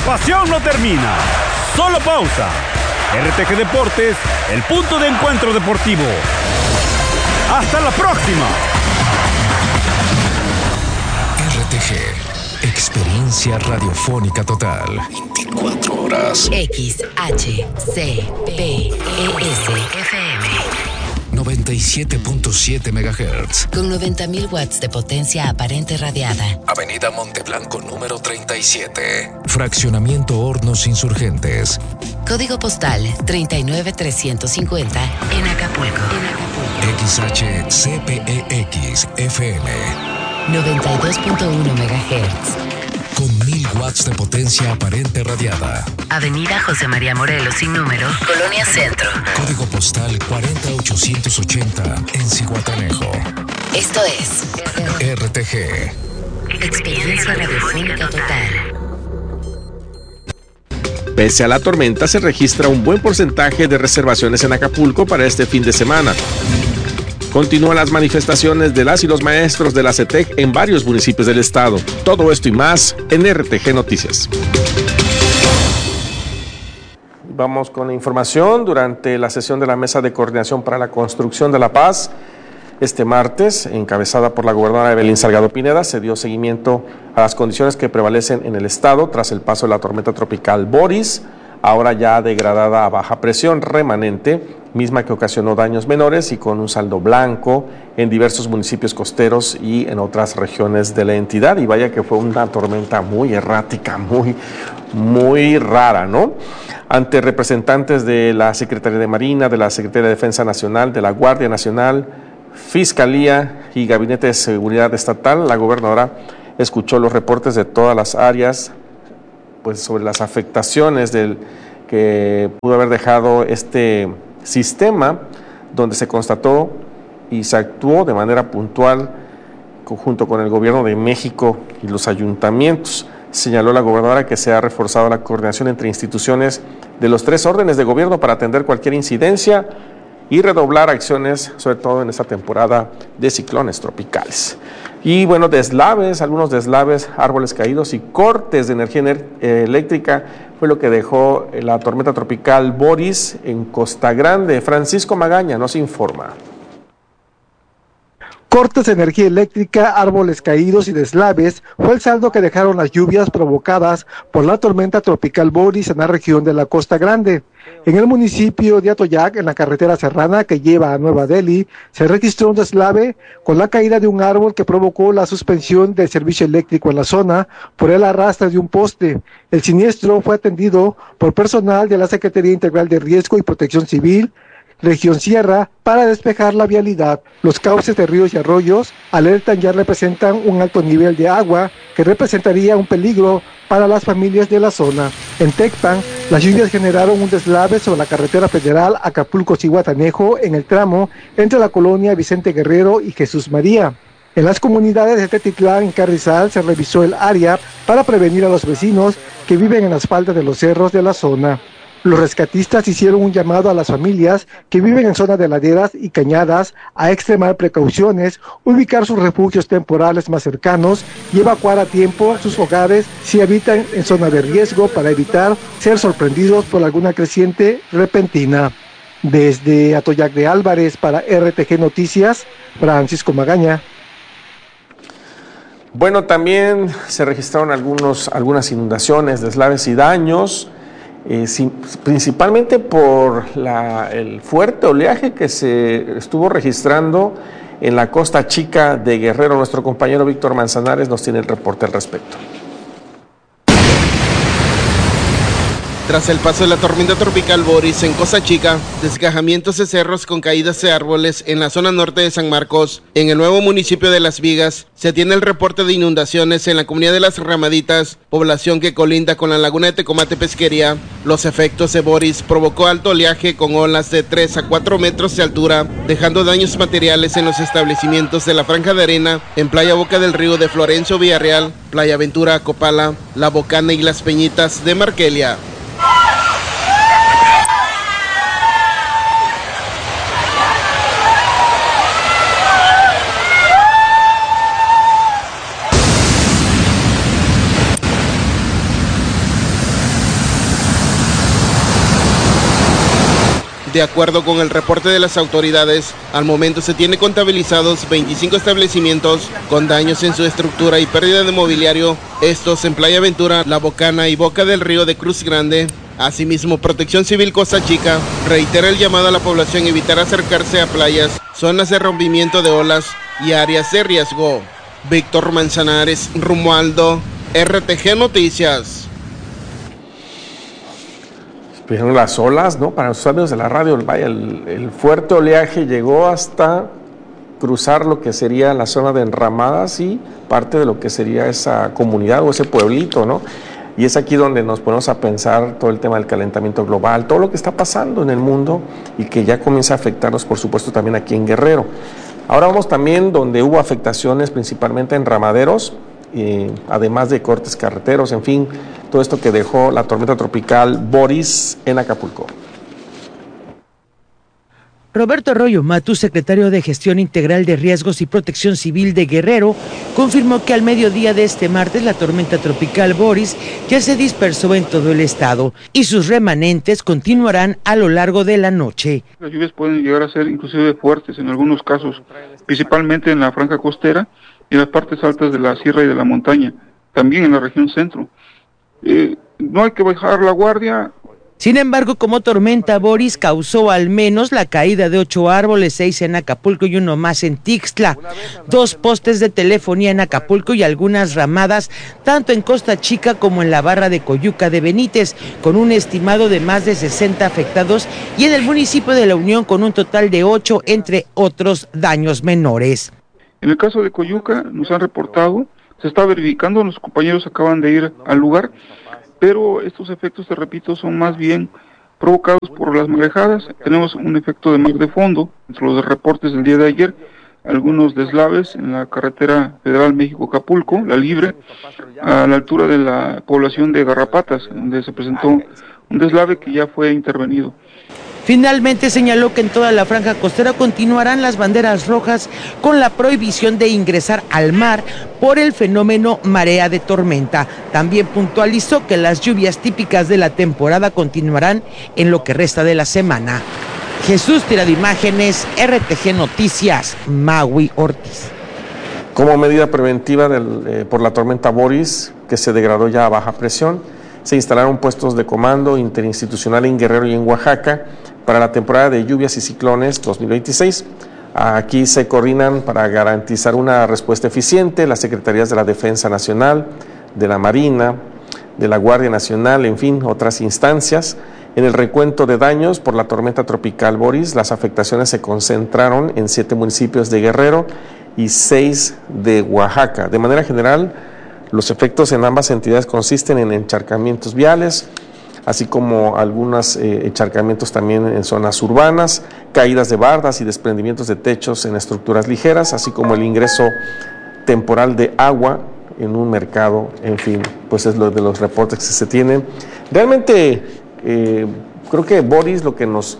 pasión no termina, solo pausa. RTG Deportes, el punto de encuentro deportivo. ¡Hasta la próxima! RTG, experiencia radiofónica total. 24 horas. XHCPES-FM 97.7 MHz. con 90.000 watts de potencia aparente radiada. Avenida Monteblanco número 37. Fraccionamiento Hornos Insurgentes. Código postal 39350 en Acapulco. XHCPEX FM 92.1 MHz. con 1000 watts de potencia aparente radiada. Avenida José María Morelos sin número, Colonia Centro. Código postal 40880 en Zihuatanejo. Esto es RTG. Experiencia Radiofónica Total. Pese a la tormenta, se registra un buen porcentaje de reservaciones en Acapulco para este fin de semana. Continúan las manifestaciones de las y los maestros de la CETEC en varios municipios del estado. Todo esto y más en RTG Noticias. Vamos con la información. Durante la sesión de la Mesa de Coordinación para la Construcción de la Paz, este martes, encabezada por la gobernadora Evelyn Salgado Pineda, se dio seguimiento a las condiciones que prevalecen en el estado tras el paso de la tormenta tropical Boris, ahora ya degradada a baja presión remanente, misma que ocasionó daños menores y con un saldo blanco en diversos municipios costeros y en otras regiones de la entidad. Y vaya que fue una tormenta muy errática, muy rara, ¿no? Ante representantes de la Secretaría de Marina, de la Secretaría de Defensa Nacional, de la Guardia Nacional, Fiscalía y Gabinete de Seguridad Estatal, la gobernadora escuchó los reportes de todas las áreas pues sobre las afectaciones que pudo haber dejado este sistema, donde se constató y se actuó de manera puntual junto con el gobierno de México y los ayuntamientos. Señaló la gobernadora que se ha reforzado la coordinación entre instituciones de los 3 órdenes de gobierno para atender cualquier incidencia y redoblar acciones, sobre todo en esta temporada de ciclones tropicales. Y bueno, algunos deslaves, árboles caídos y cortes de energía eléctrica fue lo que dejó la tormenta tropical Boris en Costa Grande. Francisco Magaña nos informa. Cortes de energía eléctrica, árboles caídos y deslaves fue el saldo que dejaron las lluvias provocadas por la tormenta tropical Boris en la región de la Costa Grande. En el municipio de Atoyac, en la carretera serrana que lleva a Nueva Delhi, se registró un deslave con la caída de un árbol que provocó la suspensión del servicio eléctrico en la zona por el arrastre de un poste. El siniestro fue atendido por personal de la Secretaría Integral de Riesgo y Protección Civil, Región Sierra, para despejar la vialidad. Los cauces de ríos y arroyos alertan ya representan un alto nivel de agua que representaría un peligro para las familias de la zona. En Tecpan, las lluvias generaron un deslave sobre la carretera federal Acapulco-Zihuatanejo en el tramo entre la colonia Vicente Guerrero y Jesús María. En las comunidades de Tetitlán y Carrizal se revisó el área para prevenir a los vecinos que viven en las faldas de los cerros de la zona. Los rescatistas hicieron un llamado a las familias que viven en zonas de laderas y cañadas a extremar precauciones, ubicar sus refugios temporales más cercanos y evacuar a tiempo sus hogares si habitan en zona de riesgo para evitar ser sorprendidos por alguna creciente repentina. Desde Atoyac de Álvarez para RTG Noticias, Francisco Magaña. Bueno, también se registraron algunas inundaciones, deslaves y daños, principalmente por el fuerte oleaje que se estuvo registrando en la Costa Chica de Guerrero. Nuestro compañero Víctor Manzanares nos tiene el reporte al respecto. Tras el paso de la tormenta tropical Boris en Costa Chica, desgajamientos de cerros con caídas de árboles en la zona norte de San Marcos, en el nuevo municipio de Las Vigas, se tiene el reporte de inundaciones en la comunidad de Las Ramaditas, población que colinda con la laguna de Tecomate Pesquería. Los efectos de Boris provocó alto oleaje con olas de 3 a 4 metros de altura, dejando daños materiales en los establecimientos de la Franja de Arena, en Playa Boca del Río de Florencio Villarreal, Playa Ventura Copala, La Bocana y Las Peñitas de Marquelia. De acuerdo con el reporte de las autoridades, al momento se tiene contabilizados 25 establecimientos con daños en su estructura y pérdida de mobiliario, estos en Playa Ventura, La Bocana y Boca del Río de Cruz Grande. Asimismo, Protección Civil Costa Chica reitera el llamado a la población a evitar acercarse a playas, zonas de rompimiento de olas y áreas de riesgo. Víctor Manzanares, Romualdo, RTG Noticias. Vieron las olas, ¿no? Para los amigos de la radio, vaya, el fuerte oleaje llegó hasta cruzar lo que sería la zona de Enramadas y parte de lo que sería esa comunidad o ese pueblito, ¿no? Y es aquí donde nos ponemos a pensar todo el tema del calentamiento global, todo lo que está pasando en el mundo y que ya comienza a afectarnos, por supuesto, también aquí en Guerrero. Ahora vamos también donde hubo afectaciones principalmente en ramaderos, además de cortes carreteros, en fin, todo esto que dejó la tormenta tropical Boris en Acapulco. Roberto Arroyo Matus, secretario de Gestión Integral de Riesgos y Protección Civil de Guerrero, confirmó que al mediodía de este martes la tormenta tropical Boris ya se dispersó en todo el estado y sus remanentes continuarán a lo largo de la noche. Las lluvias pueden llegar a ser inclusive fuertes en algunos casos, principalmente en la franja costera y en las partes altas de la sierra y de la montaña, también en la región centro. No hay que bajar la guardia. Sin embargo, como tormenta Boris causó al menos la caída de 8 árboles, 6 en Acapulco y uno más en Tixtla, 2 postes de telefonía en Acapulco y algunas ramadas, tanto en Costa Chica como en la barra de Coyuca de Benítez, con un estimado de más de 60 afectados, y en el municipio de La Unión con un total de 8, entre otros daños menores. En el caso de Coyuca nos han reportado, se está verificando, los compañeros acaban de ir al lugar, pero estos efectos, te repito, son más bien provocados por las marejadas. Tenemos un efecto de mar de fondo, entre los reportes del día de ayer, algunos deslaves en la carretera federal México-Acapulco, la Libre, a la altura de la población de Garrapatas, donde se presentó un deslave que ya fue intervenido. Finalmente señaló que en toda la franja costera continuarán las banderas rojas con la prohibición de ingresar al mar por el fenómeno marea de tormenta. También puntualizó que las lluvias típicas de la temporada continuarán en lo que resta de la semana. Jesús Tirado Imágenes, RTG Noticias, Magui Ortiz. Como medida preventiva por la tormenta Boris, que se degradó ya a baja presión, se instalaron puestos de comando interinstitucional en Guerrero y en Oaxaca para la temporada de lluvias y ciclones 2026. Aquí se coordinan para garantizar una respuesta eficiente las Secretarías de la Defensa Nacional, de la Marina, de la Guardia Nacional, en fin, otras instancias. En el recuento de daños por la tormenta tropical Boris, las afectaciones se concentraron en 7 municipios de Guerrero y 6 de Oaxaca. De manera general, los efectos en ambas entidades consisten en encharcamientos viales, así como algunos encharcamientos también en zonas urbanas, caídas de bardas y desprendimientos de techos en estructuras ligeras, así como el ingreso temporal de agua en un mercado, en fin, pues es lo de los reportes que se tienen. Realmente creo que Boris lo que nos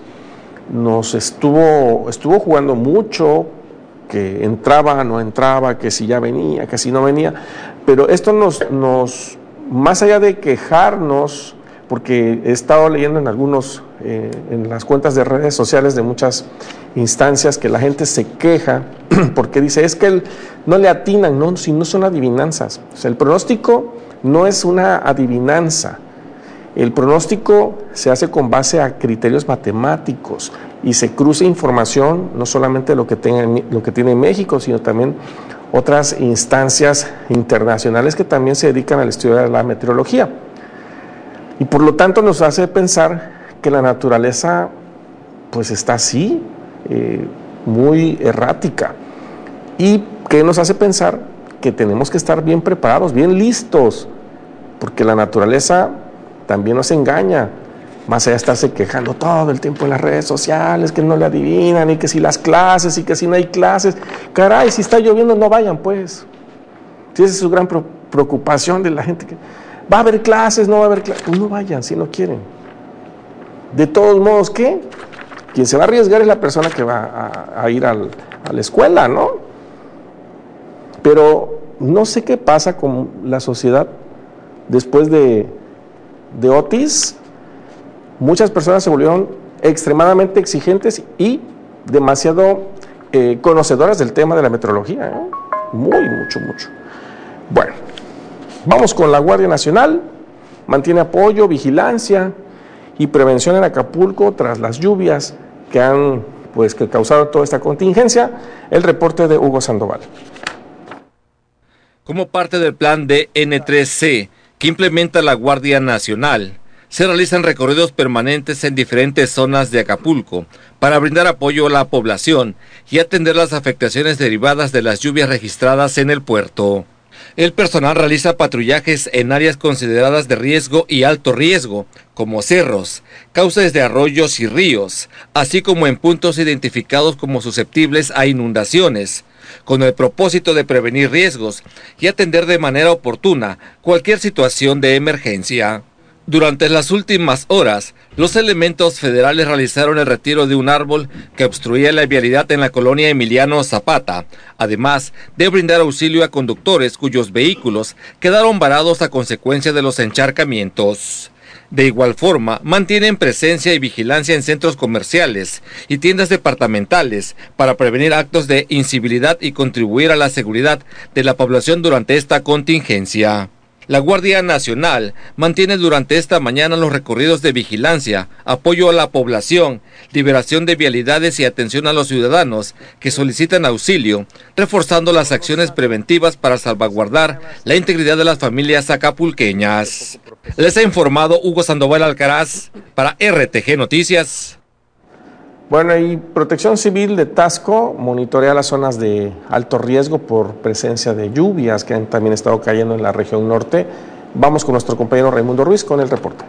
estuvo jugando mucho, que entraba, no entraba, que si ya venía, que si no venía, pero esto nos más allá de quejarnos, porque he estado leyendo en las cuentas de redes sociales de muchas instancias que la gente se queja porque dice, es que no le atinan, no, si no son adivinanzas. O sea, el pronóstico no es una adivinanza. El pronóstico se hace con base a criterios matemáticos y se cruza información, no solamente lo que tiene México, sino también otras instancias internacionales que también se dedican al estudio de la meteorología. Y por lo tanto nos hace pensar que la naturaleza pues está así, muy errática, y que nos hace pensar que tenemos que estar bien preparados, bien listos, porque la naturaleza también nos engaña, más allá de estarse quejando todo el tiempo en las redes sociales, que no le adivinan, y que si las clases, y que si no hay clases. Caray, si está lloviendo no vayan pues. Si esa es su gran preocupación de la gente, que va a haber clases, no va a haber clases, pues no vayan si no quieren. De todos modos, ¿qué? Quien se va a arriesgar es la persona que va a ir a la escuela, ¿no? Pero no sé qué pasa con la sociedad después de Otis. Muchas personas se volvieron extremadamente exigentes y demasiado conocedoras del tema de la meteorología, ¿eh? Mucho. Bueno, vamos con la Guardia Nacional. Mantiene apoyo, vigilancia y prevención en Acapulco tras las lluvias que causaron toda esta contingencia. El reporte de Hugo Sandoval. Como parte del plan de N3C que implementa la Guardia Nacional, se realizan recorridos permanentes en diferentes zonas de Acapulco para brindar apoyo a la población y atender las afectaciones derivadas de las lluvias registradas en el puerto. El personal realiza patrullajes en áreas consideradas de riesgo y alto riesgo, como cerros, cauces de arroyos y ríos, así como en puntos identificados como susceptibles a inundaciones, con el propósito de prevenir riesgos y atender de manera oportuna cualquier situación de emergencia. Durante las últimas horas, los elementos federales realizaron el retiro de un árbol que obstruía la vialidad en la colonia Emiliano Zapata, además de brindar auxilio a conductores cuyos vehículos quedaron varados a consecuencia de los encharcamientos. De igual forma, mantienen presencia y vigilancia en centros comerciales y tiendas departamentales para prevenir actos de incivilidad y contribuir a la seguridad de la población durante esta contingencia. La Guardia Nacional mantiene durante esta mañana los recorridos de vigilancia, apoyo a la población, liberación de vialidades y atención a los ciudadanos que solicitan auxilio, reforzando las acciones preventivas para salvaguardar la integridad de las familias acapulqueñas. Les ha informado Hugo Sandoval Alcaraz para RTG Noticias. Bueno, y Protección Civil de Taxco monitorea las zonas de alto riesgo por presencia de lluvias que han también estado cayendo en la región norte. Vamos con nuestro compañero Raimundo Ruiz con el reporte.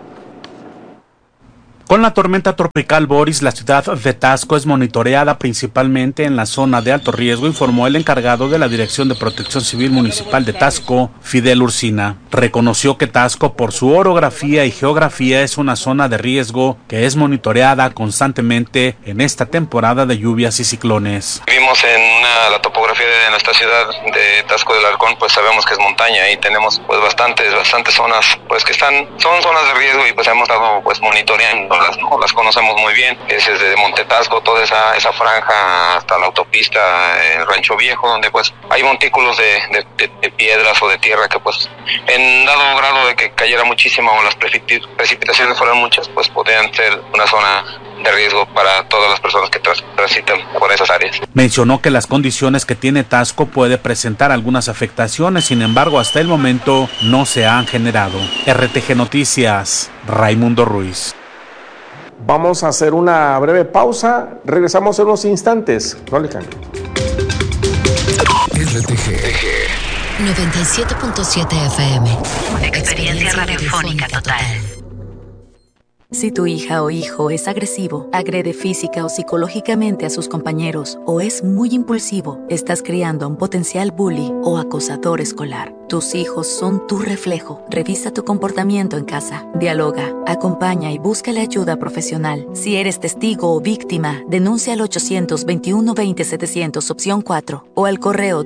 Con la tormenta tropical Boris, la ciudad de Taxco es monitoreada principalmente en la zona de alto riesgo, informó el encargado de la Dirección de Protección Civil Municipal de Taxco, Fidel Ursina. Reconoció que Taxco, por su orografía y geografía, es una zona de riesgo que es monitoreada constantemente en esta temporada de lluvias y ciclones. Vivimos en la topografía de nuestra ciudad de Taxco del Halcón, pues sabemos que es montaña y tenemos pues bastantes zonas pues que son zonas de riesgo y pues hemos estado pues monitoreando. Las conocemos muy bien, es desde Monte Taxco, toda esa franja hasta la autopista, el Rancho Viejo, donde pues hay montículos de piedras o de tierra que pues en dado grado de que cayera muchísimo o las precipitaciones fueran muchas, pues podrían ser una zona de riesgo para todas las personas que transitan por esas áreas. Mencionó que las condiciones que tiene Taxco puede presentar algunas afectaciones, sin embargo hasta el momento no se han generado. RTG Noticias, Raimundo Ruiz. Vamos a hacer una breve pausa, regresamos en unos instantes, no le cambie. RTG 97.7 FM. Experiencia radiofónica total. Si tu hija o hijo es agresivo, agrede física o psicológicamente a sus compañeros o es muy impulsivo, estás criando a un potencial bully o acosador escolar. Tus hijos son tu reflejo. Revisa tu comportamiento en casa. Dialoga, acompaña y busca la ayuda profesional. Si eres testigo o víctima, denuncia al 800-21-20-700 opción 4 o al correo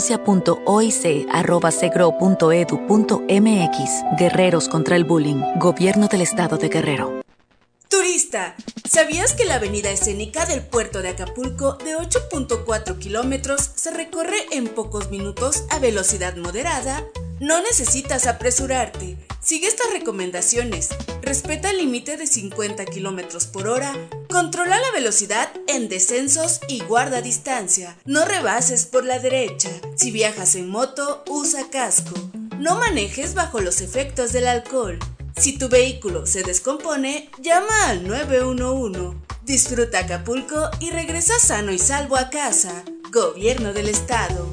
tudenuncia.oic@segro.edu.mx. Guerreros contra el bullying. Gobierno del Estado de Guerrero. Turista, ¿sabías que la avenida escénica del puerto de Acapulco de 8.4 kilómetros se recorre en pocos minutos a velocidad moderada? No necesitas apresurarte. Sigue estas recomendaciones. Respeta el límite de 50 kilómetros por hora. Controla la velocidad en descensos y guarda distancia. No rebases por la derecha. Si viajas en moto, usa casco. No manejes bajo los efectos del alcohol. Si tu vehículo se descompone, llama al 911. Disfruta Acapulco y regresa sano y salvo a casa. Gobierno del Estado.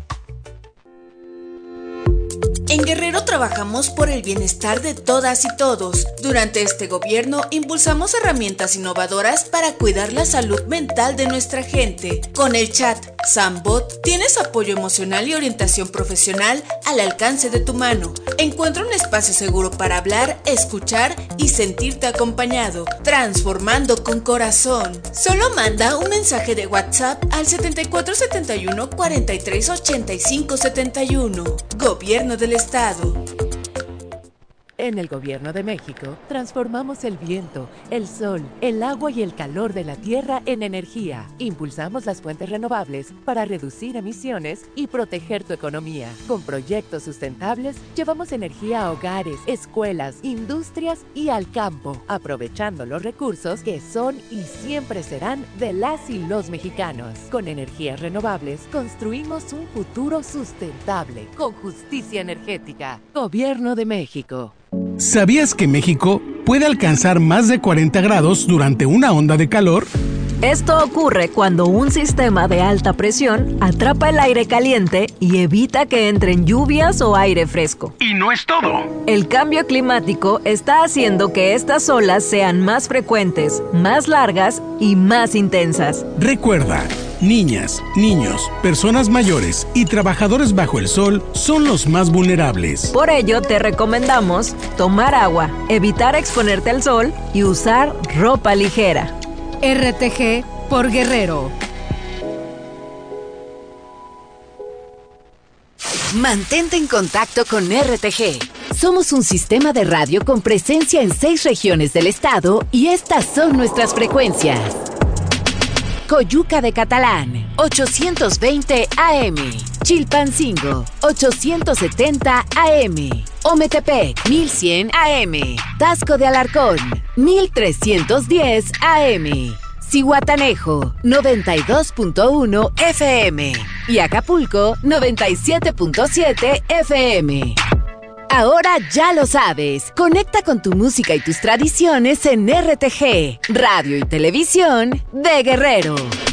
En Guerrero trabajamos por el bienestar de todas y todos. Durante este gobierno impulsamos herramientas innovadoras para cuidar la salud mental de nuestra gente. Con el chat Sambot tienes apoyo emocional y orientación profesional al alcance de tu mano. Encuentra un espacio seguro para hablar, escuchar y sentirte acompañado, transformando con corazón. Solo manda un mensaje de WhatsApp al 7471 43 85 71. Gobierno del Estado. En el Gobierno de México, transformamos el viento, el sol, el agua y el calor de la tierra en energía. Impulsamos las fuentes renovables para reducir emisiones y proteger tu economía. Con proyectos sustentables, llevamos energía a hogares, escuelas, industrias y al campo, aprovechando los recursos que son y siempre serán de las y los mexicanos. Con energías renovables, construimos un futuro sustentable, con justicia energética. Gobierno de México. ¿Sabías que México puede alcanzar más de 40 grados durante una onda de calor? Esto ocurre cuando un sistema de alta presión atrapa el aire caliente y evita que entren lluvias o aire fresco. Y no es todo. El cambio climático está haciendo que estas olas sean más frecuentes, más largas y más intensas. Recuerda, niñas, niños, personas mayores y trabajadores bajo el sol son los más vulnerables. Por ello, te recomendamos tomar agua, evitar exponerte al sol y usar ropa ligera. RTG por Guerrero. Mantente en contacto con RTG. Somos un sistema de radio con presencia en 6 regiones del estado y estas son nuestras frecuencias. Coyuca de Catalán, 820 AM. Chilpancingo, 870 AM. Ometepec, 1100 AM. Tasco de Alarcón, 1310 AM. Zihuatanejo, 92.1 FM. Y Acapulco, 97.7 FM. Ahora ya lo sabes. Conecta con tu música y tus tradiciones en RTG, radio y televisión de Guerrero.